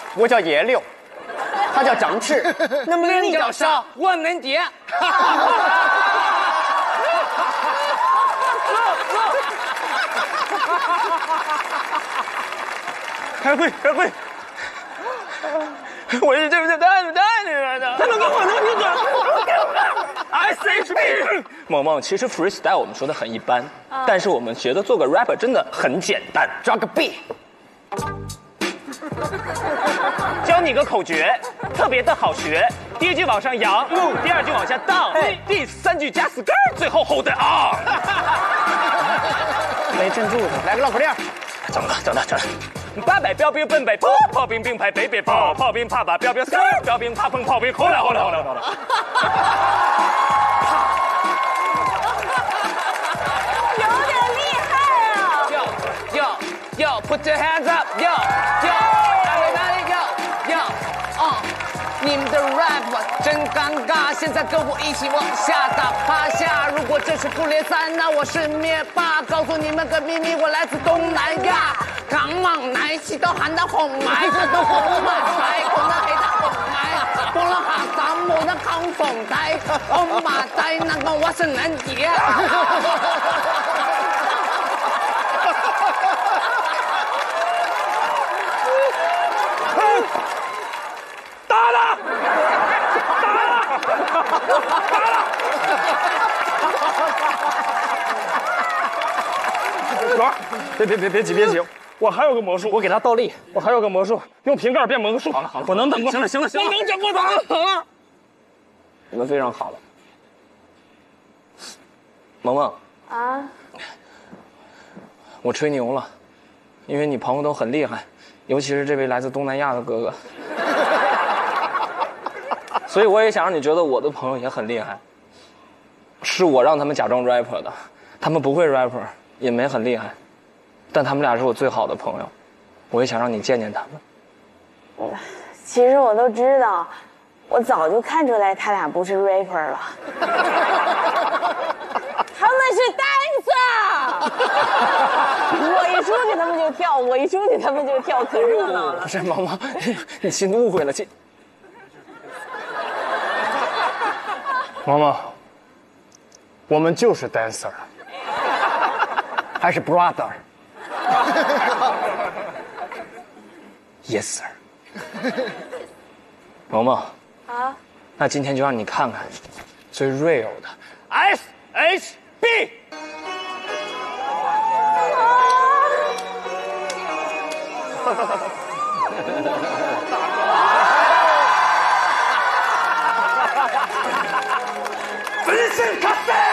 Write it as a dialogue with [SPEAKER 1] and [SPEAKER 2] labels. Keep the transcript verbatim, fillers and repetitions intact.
[SPEAKER 1] 我叫野柳，他叫张弛，
[SPEAKER 2] 那么你叫啥？我恁爹。
[SPEAKER 3] 开会，开会。我是这不是带着带着的？他能跟我能听懂 ？S H B。萌萌，其实 freestyle 我们说的很一般，啊、但是我们觉得做个 rapper 真的很简单。
[SPEAKER 1] 抓个 B。
[SPEAKER 3] 教你个口诀，特别的好学。第一句往上扬，嗯、第二句往下荡，第三句加 skirt， 最后 hold it on。
[SPEAKER 1] 没镇住，来个绕口令。
[SPEAKER 3] 整的，整的，整的。八百标兵奔北坡，炮兵并排北北跑，炮兵怕把标标撕，标兵怕碰炮兵，后来后来后来后来。
[SPEAKER 4] 有点厉害啊
[SPEAKER 2] ！Yo yo yo put your hands up yo yo everybody yo yo 啊！你们的 rap 真尴尬，现在跟我一起往下打趴下。如果这是布列三，那我是灭霸。告诉你们个秘密，我来自东南亚。港網奶士都行得紅買，出到好埋晒，講得起得紅買，幫咗下手冇得抗防底，我麻底那個我是能爺。
[SPEAKER 3] 打了，打了，打了！哥，别别别别急别急。我还有个魔术，我给他倒立。我还有个魔术，用瓶盖变魔术。好了好了，我能等过。行了行了行了，我能整过他了。你们非常好了，萌萌啊，我吹牛了，因为你朋友都很厉害，尤其是这位来自东南亚的哥哥，所以我也想让你觉得我的朋友也很厉害。是我让他们假装 rapper 的，他们不会 rapper， 也没很厉害。但他们俩是我最好的朋友，我也想让你见见他们。
[SPEAKER 4] 其实我都知道，我早就看出来他俩不是 rapper 了，他们是 dancer。我一出去他们就跳，我一出去他们就跳，可热闹了。
[SPEAKER 3] 不是萌萌，你心误会了，心。
[SPEAKER 1] 萌萌，我们就是 dancer， 还是 brother。Yes sir。萌萌啊，那今天就让你看看最 real 的 S H B。分身咖啡。